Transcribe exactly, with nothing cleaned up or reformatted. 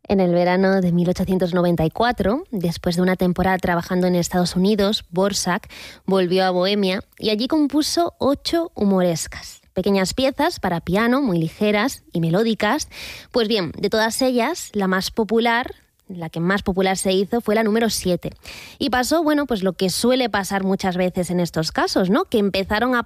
En el verano de mil ochocientos noventa y cuatro, después de una temporada trabajando en Estados Unidos, Dvořák volvió a Bohemia y allí compuso ocho humorescas, pequeñas piezas para piano muy ligeras y melódicas. Pues bien, de todas ellas, la más popular, la que más popular se hizo, fue la número siete. Y pasó, bueno, pues lo que suele pasar muchas veces en estos casos, ¿no? Que empezaron a